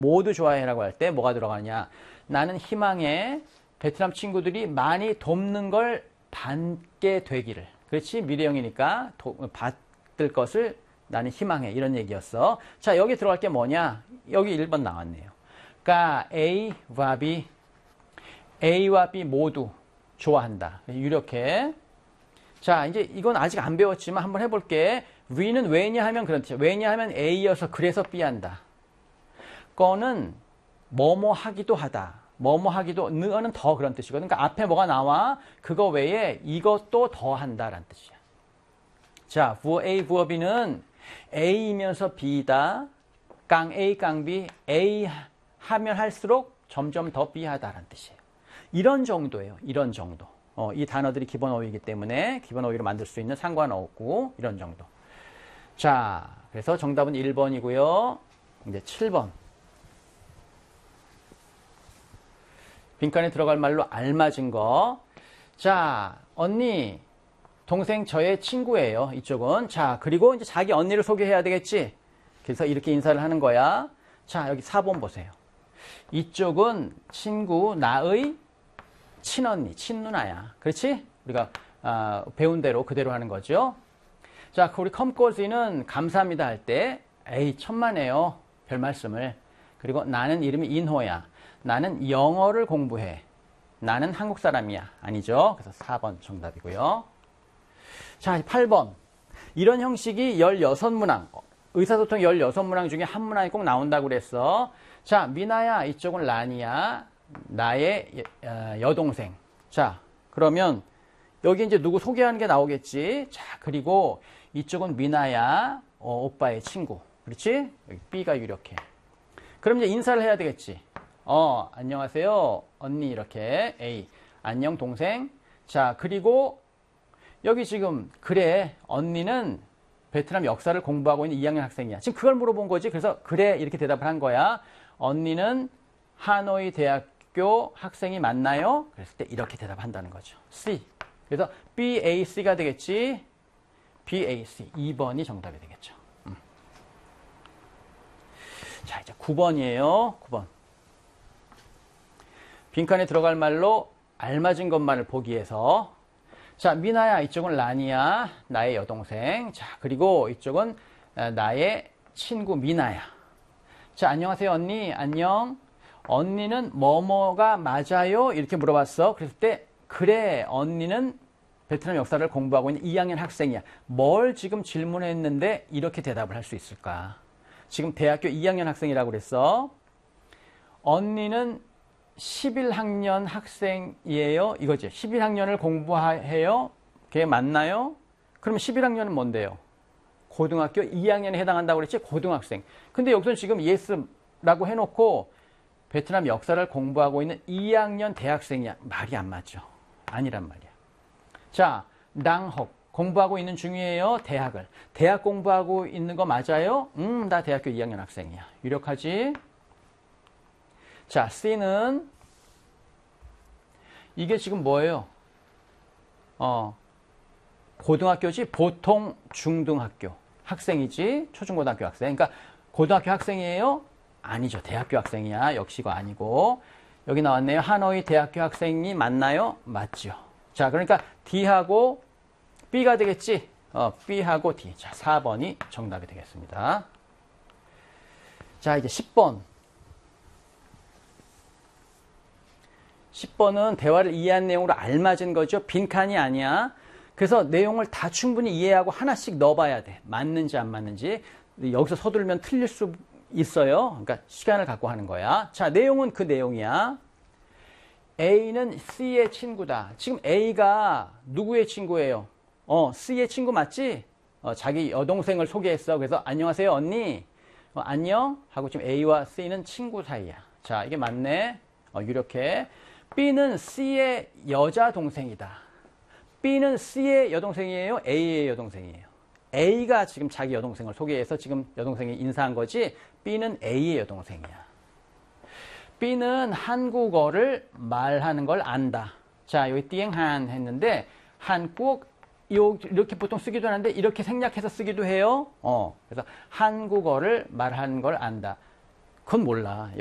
모두 좋아해라고 할 때 뭐가 들어가냐? 나는 희망해 베트남 친구들이 많이 돕는 걸 받게 되기를. 그렇지? 미래형이니까 받을 것을 나는 희망해. 이런 얘기였어. 자, 여기 들어갈 게 뭐냐? 여기 1번 나왔네요. 그러니까 A와 B 모두 좋아한다. 유력해. 자, 이제 이건 아직 안 배웠지만 한번 해볼게. we는 왜냐하면 그렇지. 왜냐하면 A여서 그래서 B 한다. 거는 뭐뭐 하기도 하다. 뭐뭐 하기도, 너는 더 그런 뜻이거든. 그러니까 앞에 뭐가 나와? 그거 외에 이것도 더 한다라는 뜻이야. 자, 부어 A, 부어 B는 A이면서 B다. 깡 A, 깡 B. A 하면 할수록 점점 더 B 하다라는 뜻이에요. 이런 정도예요. 이런 정도. 이 단어들이 기본 어휘이기 때문에 기본 어휘로 만들 수 있는 상관어고 이런 정도. 자, 그래서 정답은 1번이고요. 이제 7번. 빈칸에 들어갈 말로 알맞은 거. 자, 언니, 동생 저의 친구예요. 이쪽은. 자, 그리고 이제 자기 언니를 소개해야 되겠지? 그래서 이렇게 인사를 하는 거야. 자, 여기 4번 보세요. 이쪽은 친구, 나의 친언니, 친누나야. 그렇지? 우리가 배운 대로 그대로 하는 거죠. 자, 우리 컴코즈는 감사합니다 할 때 에이, 천만에요. 별 말씀을. 그리고 나는 이름이 인호야. 나는 영어를 공부해. 나는 한국 사람이야. 아니죠? 그래서 4번 정답이고요. 자, 8번. 이런 형식이 16문항. 의사소통 16문항 중에 한 문항이 꼭 나온다고 그랬어. 자, 미나야, 이쪽은 라니야. 나의 여동생. 자, 그러면 여기 이제 누구 소개하는 게 나오겠지. 자, 그리고 이쪽은 미나야, 오빠의 친구. 그렇지? 여기 B가 유력해. 그럼 이제 인사를 해야 되겠지. 안녕하세요. 언니 이렇게. A. 안녕 동생. 자, 그리고 여기 지금 그래. 언니는 베트남 역사를 공부하고 있는 2학년 학생이야. 지금 그걸 물어본 거지. 그래서 그래 이렇게 대답을 한 거야. 언니는 하노이 대학교 학생이 맞나요? 그랬을 때 이렇게 대답한다는 거죠. C. 그래서 BAC가 되겠지. BAC. 2번이 정답이 되겠죠. 자, 이제 9번이에요. 9번. 빈칸에 들어갈 말로 알맞은 것만을 보기 위해서. 자, 미나야, 이쪽은 라니야. 나의 여동생. 자, 그리고 이쪽은 나의 친구 미나야. 자, 안녕하세요, 언니. 안녕. 언니는 뭐뭐가 맞아요? 이렇게 물어봤어. 그랬을 때, 그래, 언니는 베트남 역사를 공부하고 있는 2학년 학생이야. 뭘 지금 질문했는데 이렇게 대답을 할 수 있을까? 지금 대학교 2학년 학생이라고 그랬어. 언니는 11학년 학생이에요? 이거지. 11학년을 공부해요? 그게 맞나요? 그러면 11학년은 뭔데요? 고등학교 2학년에 해당한다고 그랬지? 고등학생. 근데 여기서 지금 yes라고 해놓고 베트남 역사를 공부하고 있는 2학년 대학생이야. 말이 안 맞죠. 아니란 말이야. 자, 낭헉. 공부하고 있는 중이에요. 대학을. 대학 공부하고 있는 거 맞아요? 나 대학교 2학년 학생이야. 유력하지? 자, C는 이게 지금 뭐예요? 고등학교지? 보통 중등학교 학생이지? 초중고등학교 학생. 그러니까 고등학교 학생이에요? 아니죠. 대학교 학생이야. 역시 이거 아니고. 여기 나왔네요. 하노이 대학교 학생이 맞나요? 맞죠. 자, 그러니까 D하고 B가 되겠지? B하고 D. 자, 4번이 정답이 되겠습니다. 자, 이제 10번. 10번은 대화를 이해한 내용으로 알맞은 거죠. 빈칸이 아니야. 그래서 내용을 다 충분히 이해하고 하나씩 넣어봐야 돼. 맞는지 안 맞는지. 여기서 서두르면 틀릴 수 있어요. 그러니까 시간을 갖고 하는 거야. 자, 내용은 그 내용이야. A는 C의 친구다. 지금 A가 누구의 친구예요? C의 친구 맞지? 자기 여동생을 소개했어. 그래서 안녕하세요 언니. 안녕 하고 지금 A와 C는 친구 사이야. 자, 이게 맞네. 유력해. B는 C의 여자 동생이다. B는 C의 여동생이에요? A의 여동생이에요? A가 지금 자기 여동생을 소개해서 지금 여동생이 인사한 거지. B는 A의 여동생이야. B는 한국어를 말하는 걸 안다. 자, 여기 띠행한 했는데 한국 이렇게 보통 쓰기도 하는데 이렇게 생략해서 쓰기도 해요. 그래서 한국어를 말하는 걸 안다. 그건 몰라.